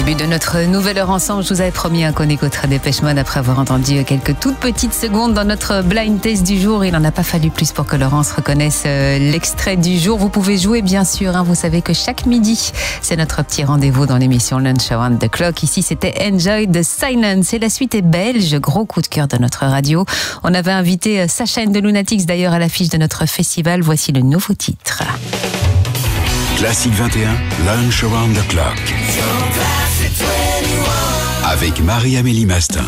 début de notre nouvelle heure ensemble, je vous avais promis qu'on écoutera Depeche Mode après avoir entendu quelques toutes petites secondes dans notre blind test du jour. Il n'en a pas fallu plus pour que Laurence reconnaisse l'extrait du jour. Vous pouvez jouer bien sûr, vous savez que chaque midi, c'est notre petit rendez-vous dans l'émission Lunch Around the Clock. Ici, c'était Enjoy the Silence et la suite est belge. Gros coup de cœur de notre radio. On avait invité Sacha and the Lunatics d'ailleurs à l'affiche de notre festival. Voici le nouveau titre. Classique 21, Lunch Around the Clock. Avec Marie-Amélie Mastin.